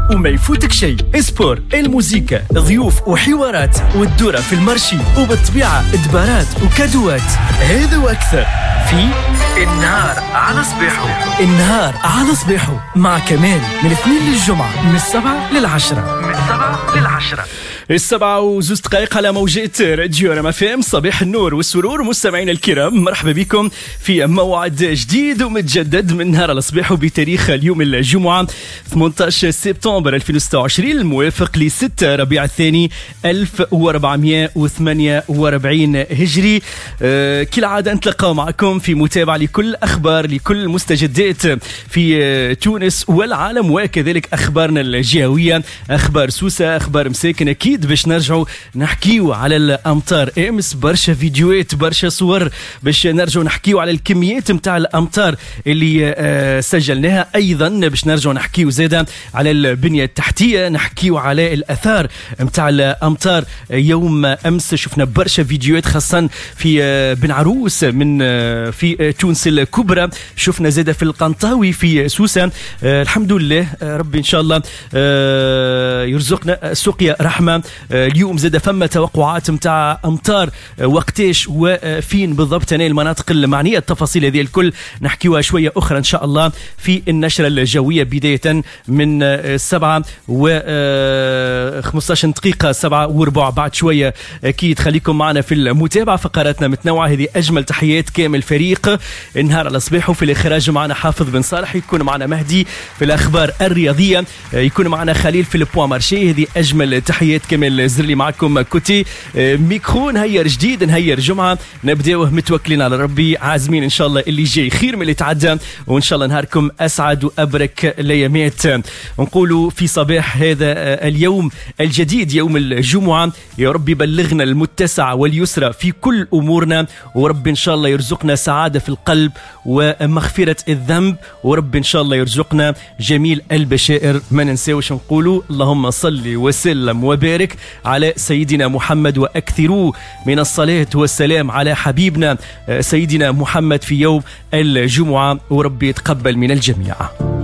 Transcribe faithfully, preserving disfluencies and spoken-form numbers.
وما يفوتك شيء. اسبور، الموسيقى، ضيوف وحوارات والدورة في المارشي، وبالطبيعة ادبارات وكادوات. هذا واكثر في النهار على صبيحو. النهار على صبيحو مع كمال من الاثنين للجمعة من السبعة للعشرة من السبعة للعشرة السبعة وزوز دقائق على موجات راديو ريم اف ام. صباح النور والسرور مستمعينا الكرام، مرحبا بكم في موعد جديد ومتجدد من نهار على صبيحو بتاريخ اليوم الجمعة ثمانية عشر سبتمبر ألفين وستة وعشرين الموافق ل ستة ربيع الثاني ألف وأربعمائة وثمانية وأربعين هجري. أه كالعادة نتلقى معكم في متابعة لكل أخبار لكل مستجدات في تونس والعالم، وكذلك أخبارنا الجهوية، أخبار سوسة، أخبار مساكن. أكيد باش نرجعوا نحكيو على الأمطار امس، برشا فيديوهات برشا صور باش نرجعوا نحكيو على الكميات متاع الأمطار اللي أه سجلناها. أيضا باش نرجعوا نحكيو زادة على البنية التحتية، نحكيو على الأثار متاع الأمطار. يوم أمس شفنا برشا فيديوهات خاصة في بن عروس من في تونس الكبرى، شفنا زادة في القنطاوي في سوسة. الحمد لله ربي إن شاء الله يرزقنا سقيا رحمة. اليوم زادة فما توقعات متاع أمطار، وقتاش وفين بالضبط أنا المناطق المعنية. التفاصيل هذه الكل نحكيوها شوية أخرى إن شاء الله في النشرة الجوية بداية من سبعة و خمسة عشر دقيقة سبعة وربع. بعد شوية أكيد خليكم معنا في المتابعة، فقراتنا متنوعة. هذه أجمل تحيات كامل فريق النهار على صبيحو. في الإخراج معنا حافظ بن صالح، يكون معنا مهدي في الأخبار الرياضية، يكون معنا خليل في البوان مارشي. هذه أجمل تحيات كامل زرلي معكم كوتي ميكرو. نهير جديد، نهير جمعة، نبداوه متوكلين على ربي، عازمين إن شاء الله اللي جاي خير من اللي تعدى، وإن شاء الله نهاركم أسعد وأبرك ليامات. نقولوا في صباح هذا اليوم الجديد يوم الجمعة، يا رب يبلغنا المتسع واليسرى في كل أمورنا، ورب إن شاء الله يرزقنا سعادة في القلب ومغفرة الذنب، ورب إن شاء الله يرزقنا جميل البشائر. ما ننساوش نقولوا اللهم صل وسلم وبارك على سيدنا محمد، وأكثروا من الصلاة والسلام على حبيبنا سيدنا محمد في يوم الجمعة، ورب يتقبل من الجميع.